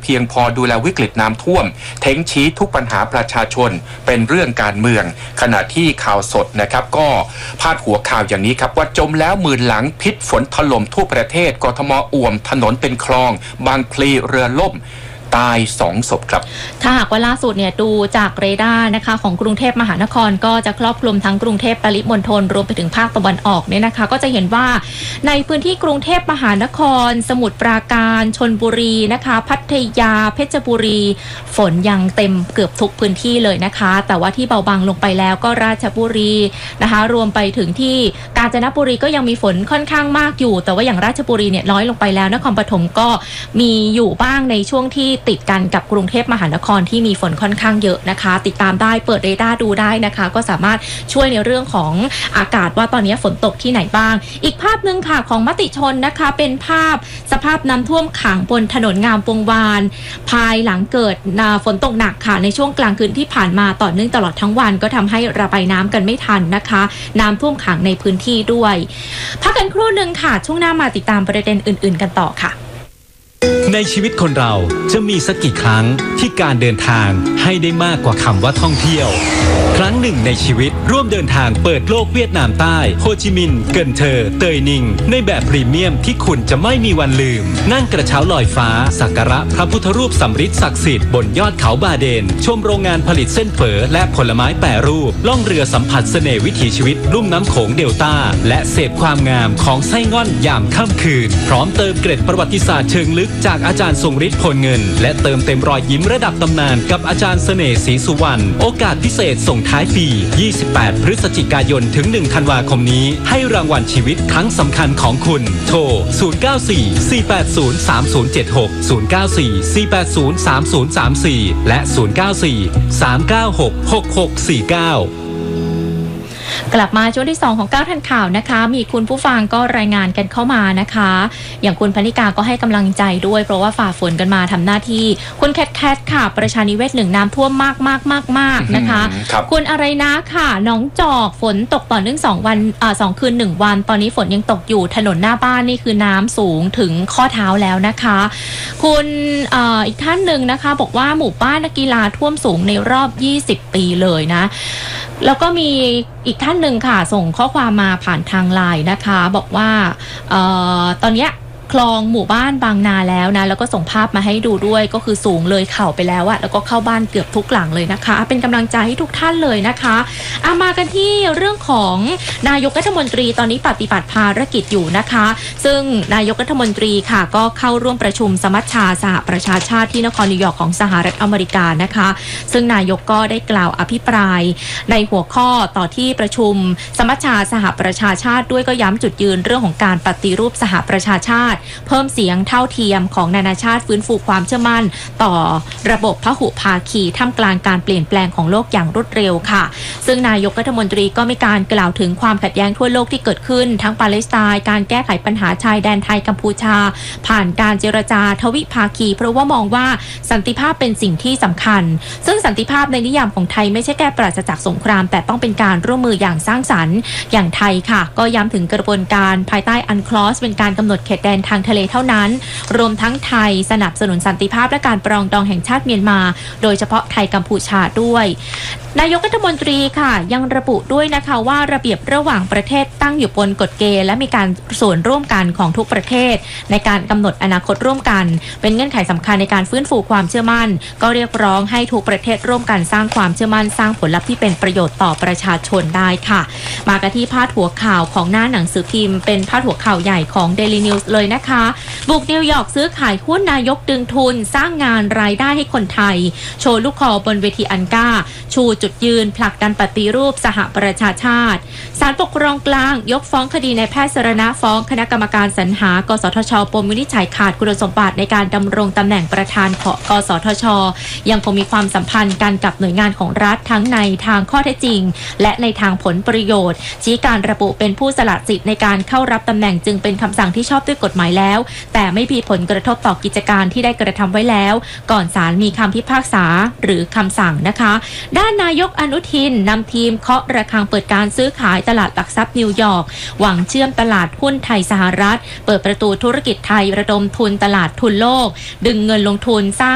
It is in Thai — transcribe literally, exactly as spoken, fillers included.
พียงพอดูแลวิกฤตน้ำท่วมเท้งชี้ทุกปัญหาประชาชนเป็นเรื่องการเมืองขณะที่ข่าวสดนะครับก็พาดหัวข่าวอย่างนี้ครับว่าจมแล้วหมื่นหลังพิษฝนถล่มทั่วประเทศกทมอ่วมถนนเป็นคลองบางพลีเรือล่มตายสองศพครับถ้าหากว่าล่าสุดเนี่ยดูจากเรดาร์นะคะของกรุงเทพมหานครก็จะครอบคลุมทั้งกรุงเทพปริมณฑลรวมไปถึงภาคตะวันออกเนี่ยนะคะก็จะเห็นว่าในพื้นที่กรุงเทพมหานครสมุทรปราการชลบุรีนะคะพัทยาเพชรบุรีฝนยังเต็มเกือบทุกพื้นที่เลยนะคะแต่ว่าที่เบาบางลงไปแล้วก็ราชบุรีนะคะรวมไปถึงที่กาญจนบุรีก็ยังมีฝนค่อนข้างมากอยู่แต่ว่าอย่างราชบุรีเนี่ยน้อยลงไปแล้วนครปฐมก็มีอยู่บ้างในช่วงที่ติดกันกับกรุงเทพมหานครที่มีฝนค่อนข้างเยอะนะคะติดตามได้เปิดเรดาร์ดูได้นะคะก็สามารถช่วยในเรื่องของอากาศว่าตอนนี้ฝนตกที่ไหนบ้างอีกภาพนึงค่ะของมติชนนะคะเป็นภาพสภาพน้ำท่วมขังบนถนนงามวงวานภายหลังเกิดฝนตกหนักค่ะในช่วงกลางคืนที่ผ่านมาต่อเนื่องตลอดทั้งวันก็ทำให้ระบายน้ำกันไม่ทันนะคะน้ำท่วมขังในพื้นที่ด้วยพักกันครู่นึงค่ะช่วงหน้ามาติดตามประเด็นอื่นๆกันต่อค่ะในชีวิตคนเราจะมีสักกี่ครั้งที่การเดินทางให้ได้มากกว่าคำว่าท่องเที่ยวครั้งหนึ่งในชีวิตร่วมเดินทางเปิดโลกเวียดนามใต้โฮจิมินห์เกินเทอเตยนิงในแบบพรีเมียมที่คุณจะไม่มีวันลืมนั่งกระเช้าลอยฟ้าสักการะพระพุทธรูปสำริดศักดิ์สิทธิ์บนยอดเขาบาเดนชมโรงงานผลิตเส้นเฝอและผลไม้แปรรูปล่องเรือสัมผัสเสน่ห์วิถีชีวิตลุ่มน้ำโขงเดลต้าและเสพความงามของไส้ง่อนยามค่ำคืนพร้อมเติมเกร็ดประวัติศาสตร์เชิงลึกจากอาจารย์ทรงฤทธิ์พลเงินและเติมเต็มรอยยิ้มระดับตำนานกับอาจารย์เสน่ห์ศรีสุวรรณโอกาสพิเศษส่งท้ายปียี่สิบแปดพฤศจิกายนถึงหนึ่งธันวาคมนี้ให้รางวัลชีวิตครั้งสำคัญของคุณโทรศูนย์ เก้า สี่ สี่ แปด ศูนย์ สาม ศูนย์ เจ็ด หก ศูนย์ เก้า สี่ สี่ แปด ศูนย์ สาม ศูนย์ สาม สี่และศูนย์ เก้า สี่ สาม เก้า หก หก หก สี่ เก้ากลับมาช่วงที่สองของเก้าทันข่าวนะคะมีคุณผู้ฟังก็รายงานกันเข้ามานะคะอย่างคุณพนิกาก็ให้กำลังใจด้วยเพราะว่าฝ่าฝนกันมาทำหน้าที่คุณแคทแคทค่ะประชานิเวศหนึ่งน้ำท่วมมากมากมากมากนะคะคุณอะไรนะค่ะน้องจอกฝนตกต่อเนื่องสองวันอ่าสองคืนหนึ่งวันตอนนี้ฝนยังตกอยู่ถนนหน้าบ้านนี่คือน้ำสูงถึงข้อเท้าแล้วนะคะคุณอ่าอีกท่านหนึ่งนะคะบอกว่าหมู่บ้านนักกีฬาท่วมสูงในรอบยี่สิบปีเลยนะแล้วก็มีอีกท่านหนึ่งค่ะส่งข้อความมาผ่านทางไลน์นะคะบอกว่าเอ่อตอนเนี้ยคลองหมู่บ้านบางนาแล้วนะแล้วก็ส่งภาพมาให้ดูด้วยก็คือสูงเลยเข่าไปแล้วอะแล้วก็เข้าบ้านเกือบทุกหลังเลยนะคะเป็นกำลังใจให้ทุกท่านเลยนะคะเอามากันที่เรื่องของนายกรัฐมนตรีตอนนี้ปฏิบัติภารกิจอยู่นะคะซึ่งนายกรัฐมนตรีค่ะก็เข้าร่วมประชุมสมัชชาสหประชาชาติที่นครนิวยอร์กของสหรัฐอเมริกานะคะซึ่งนายกก็ได้กล่าวอภิปรายในหัวข้อต่อที่ประชุมสมัชชาสหประชาชาติด้วยก็ย้ำจุดยืนเรื่องของการปฏิรูปสหประชาชาติเพิ่มเสียงเท่าเทียมของนานาชาติฟื้นฟูความเชื่อมั่นต่อระบบพหุภาคีท่ามกลางการเปลี่ยนแปลงของโลกอย่างรวดเร็วค่ะซึ่งนายกรัฐมนตรีก็มีการกล่าวถึงความขัดแย้งทั่วโลกที่เกิดขึ้นทั้งปาเลสไตน์การแก้ไขปัญหาชายแดนไทยกัมพูชาผ่านการเจรจาทวิภาคีเพราะว่ามองว่าสันติภาพเป็นสิ่งที่สำคัญซึ่งสันติภาพในนิยามของไทยไม่ใช่แค่ปราศจากสงครามแต่ต้องเป็นการร่วมมืออย่างสร้างสรรค์อย่างไทยค่ะก็ย้ำถึงกระบวนการภายใต้อันคลอสเป็นการกำหนดเขตแดนทางทะเลเท่านั้นรวมทั้งไทยสนับสนุนสันติภาพและการปรองดองแห่งชาติเมียนมาโดยเฉพาะไทยกัมพูชาด้วยนายกรัฐมนตรีค่ะยังระบุด้วยนะคะว่าระเบียบระหว่างประเทศตั้งอยู่บนกฎเกณฑ์และมีการส่วนร่วมกันของทุกประเทศในการกำหนดอนาคตร่วมกันเป็นเงื่อนไขสำคัญในการฟื้นฟูความเชื่อมั่นก็เรียกร้องให้ทุกประเทศร่วมกันสร้างความเชื่อมั่นสร้างผลลัพธ์ที่เป็นประโยชน์ต่อประชาชนได้ค่ะมากันที่พาดหัวข่าวของหน้าหนังสือพิมพ์เป็นพาดหัวข่าวใหญ่ของ Daily News เลยนะคะบุกนิวยอร์กซื้อขายหุ้นนายกดึงทุนสร้างงานรายได้ให้คนไทยโชว์ลูกคอบนเวทีอันก้าชูจุดยืนผลักดันปฏิรูปสหประชาชาติศาลปกครองกลางยกฟ้องคดีนายแพทย์สรณะฟ้องคณะกรรมการสรรหากสทช.ปมวินิจฉัยขาดคุณสมบัติในการดำรงตำแหน่งประธานของกสทช.ยังคงมีความสัมพันธ์กันกับหน่วยงานของรัฐทั้งในทางข้อเท็จจริงและในทางผลประโยชน์ชี้การระบุเป็นผู้สละสิทธิ์ในการเข้ารับตำแหน่งจึงเป็นคำสั่งที่ชอบด้วยกฎหมายแล้วแต่ไม่มีผลกระทบต่อกิจการที่ได้กระทำไว้แล้วก่อนศาลมีคำพิพากษาหรือคำสั่งนะคะด้านนายกอนุทินนำทีมเคาะระฆังเปิดการซื้อขายตลาดหลักทรัพย์นิวยอร์กหวังเชื่อมตลาดหุ้นไทยสหรัฐเปิดประตูธุรกิจไทยระดมทุนตลาดทุนโลกดึงเงินลงทุนสร้าง